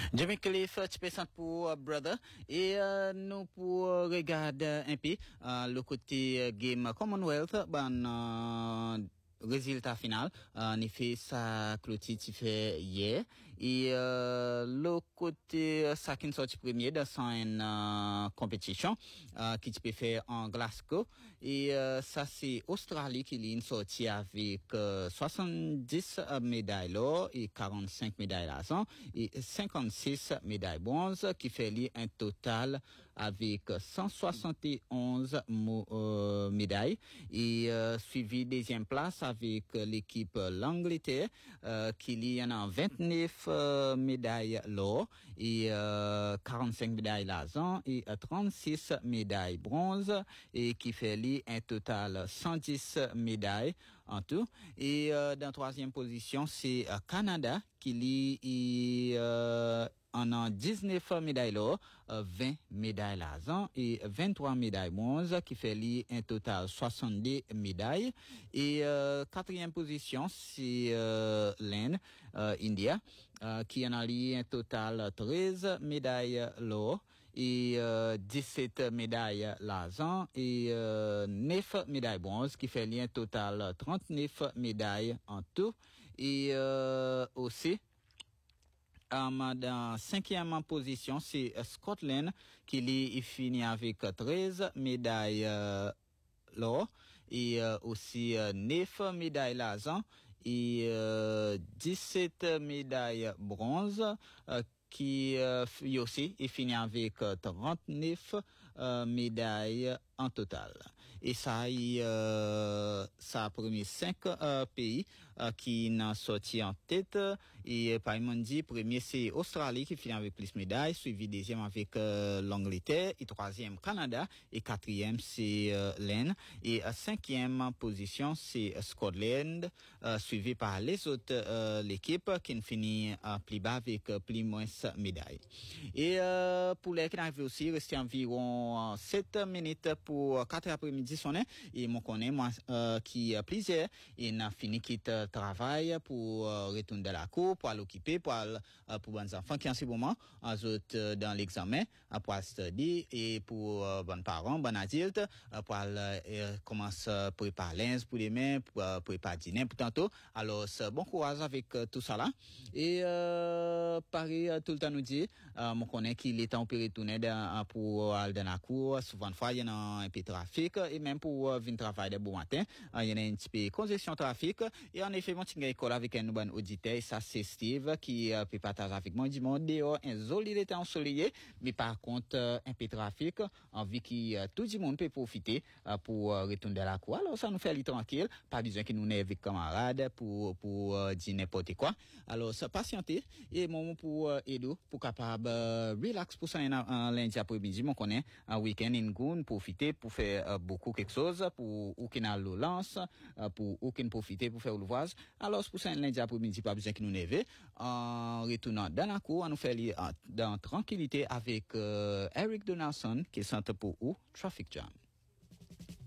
Jimmy Cliff, tu peux pour Brother. Et nous pour regarder un peu le côté game Commonwealth, résultat final, en effet, ça clôture tu fait hier. Et le côté ça qui sorti premier dans une compétition qui tu peux faire en Glasgow. Et ça c'est Australie qui est sorti avec 70 médailles d'or et 45 médailles d'argent et 56 médailles bronze qui fait un total avec 171 médailles et suivi deuxième place avec l'équipe l'Angleterre qui y en a 29 médailles d'or et 45 médailles d'argent et 36 médailles bronze et qui fait un total 110 médailles en tout. Et dans troisième position, c'est Canada qui en a 19 médailles d'or, 20 médailles d'argent et 23 médailles bronze qui fait un total 62 médailles. Et quatrième position, c'est l'Inde, India, qui en a un total 13 médailles d'or et 17 médailles d'argent et 9 médailles bronze qui fait un total 39 médailles en tout. Et aussi dans cinquième position, c'est Scotland qui finit avec 13 médailles d'or et aussi 9 médailles d'argent et 17 médailles bronze qui aussi finit avec 39 médailles en total. Et ça a promis 5 pays qui n'ont sorti en tête. Et par exemple, premier c'est Australie qui finit avec plus de médailles, suivi deuxième avec l'Angleterre, et troisième Canada, et quatrième c'est l'Inde, et cinquième position c'est Scotland, suivi par les autres l'équipe qui finit plus bas avec plus moins médailles. Et pour les qui arrivent aussi, reste environ 7 minutes pour 4 après-midi sonner et mon connaît moi qui plaisir et n'a fini quitte travail pour retourner de la cour pour l'occuper pour les enfants qui en ce moment autres dans l'examen pour study et pour bonnes parents bon adultes pour commencer préparer linge pour demain pour préparer dîner pour tantôt alors bon courage avec tout ça là et Paris tout le temps nous dit mon connaît qu'il est temps pour retourner pour aller dans la cour souvent fois il y a un peu de trafic et même pour venir travailler de bon matin il y a un petit peu congestion trafic et en effet mon petit école avec un bon auditeur ça c'est Steve qui peut partager avec moi du monde dehors un joli été ensoleillé mais par contre un peu de trafic envie que tout le monde peut profiter pour retourner de la cour alors ça nous fait aller tranquille pas besoin que nous n'ayons avec camarades pour dire n'importe quoi alors ça patienter et moment pour Edo pour capable relax pour ça un lundi après-midi mon connaît un week-end in goon profiter pour faire beaucoup quelque chose pour aucun lance pour aucun profiter pour faire le voyage alors pour ça un lundi après-midi pas besoin que nous neve en retournant dans la cour on nous fait dans tranquillité avec Eric Donaldson qui est centre pour Traffic Jam.